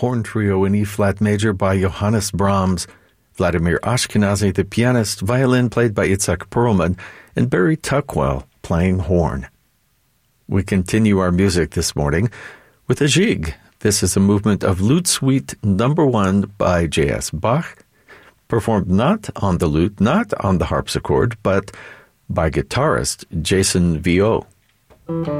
horn trio in E-flat major by Johannes Brahms, Vladimir Ashkenazy, the pianist, violin played by Itzhak Perlman, and Barry Tuckwell playing horn. We continue our music this morning with a jig. This is a movement of Lute Suite No. 1 by J.S. Bach, performed not on the lute, not on the harpsichord, but by guitarist Jason Viau.